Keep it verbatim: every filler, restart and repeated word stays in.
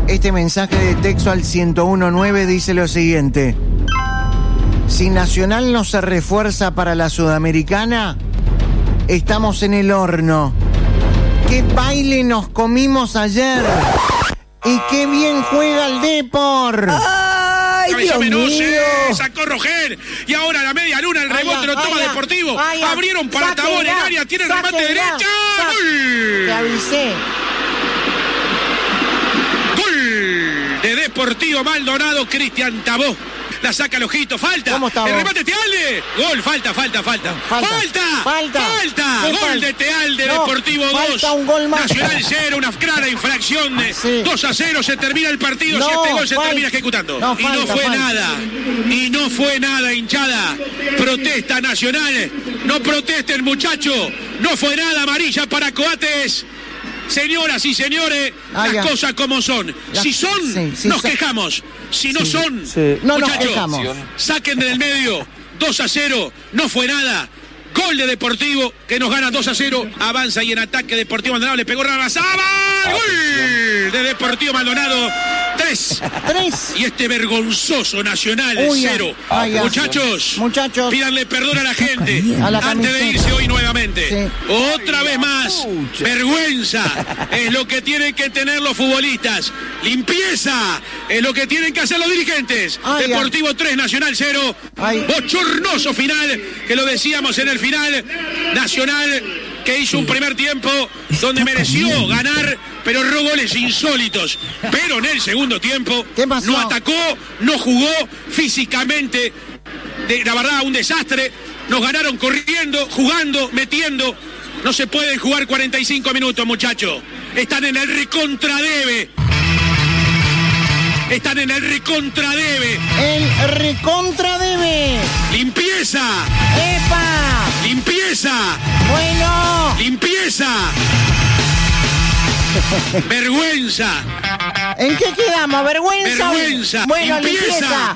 Este mensaje de texto al ciento uno nueve dice lo siguiente. Si Nacional no se refuerza para la Sudamericana, estamos en el horno. ¡Qué baile nos comimos ayer! ¡Y qué bien juega el Depor! ¡Ay, Dios mío! Sacó Roger. Y ahora la media luna, el rebote lo toma Deportivo. Vaya, Abrieron para Tabón en área. Tiene el remate derecha. ¡Gol! Te avisé. Gol de Deportivo Maldonado, Cristian Tabó. La saca el ojito, falta. ¿Cómo está el vos? remate Tealde. Gol, falta, falta, falta. Falta. Falta. Falta. Falta. Gol falta? de Tealde, No, Deportivo dos. falta un gol más. Nacional cero, una clara infracción. De Sí. dos a cero, se termina el partido. No, Si este gol se falta. termina ejecutando. No, y no falta, fue falta. nada. Y no fue nada, hinchada. Protesta Nacional. No protesten, muchachos. No fue nada, amarilla para Coates. Señoras y señores, Ah, las ya. cosas como son. La- Si son, sí, sí, nos son. quejamos. Si no Sí, son, sí. No nos muchachos, quejamos. saquen del medio. dos a cero, no fue nada. Gol de Deportivo, que nos gana dos a cero. Avanza y en ataque Deportivo Maldonado le pegó Rarazábal. Gol de Deportivo Maldonado. tres. Tres. Y este vergonzoso Nacional, Uy, cero. ay, ay. Muchachos, Muchachos. pídanle perdón a la gente A la antes de camiseta. irse hoy nuevamente. Sí. Otra vez más, vergüenza es lo que tienen que tener los futbolistas. Limpieza es lo que tienen que hacer los dirigentes. Ay, ay. Deportivo tres, Nacional cero. Ay. Bochornoso final, que lo decíamos en el final. Nacional que hizo un primer tiempo donde mereció ganar, pero erró goles insólitos. Pero en el segundo tiempo ¿Qué pasó? no atacó, no jugó físicamente. De, la verdad, un desastre. Nos ganaron corriendo, jugando, metiendo. No se pueden jugar cuarenta y cinco minutos, muchachos. Están en el recontradebe. Están en el recontradebe. El recontra debe. Limpieza, ¡Epa! limpieza, Bueno. limpieza. Vergüenza. ¿En qué quedamos? ¿Vergüenza? Vergüenza. Bueno, limpieza. limpieza.